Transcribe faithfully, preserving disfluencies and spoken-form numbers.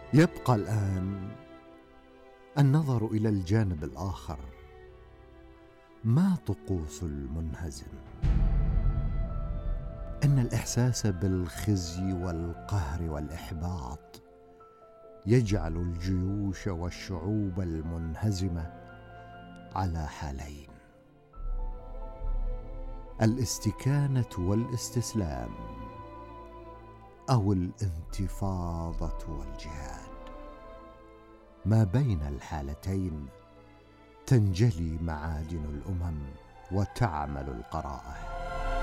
يبقى الآن النظر إلى الجانب الآخر. ما طقوس المنهزم؟ إن الإحساس بالخزي والقهر والإحباط يجعل الجيوش والشعوب المنهزمة على حالين: الاستكانة والاستسلام، أو الانتفاضة والجهاد. ما بين الحالتين تنجلي معادن الأمم وتعمل القرائح.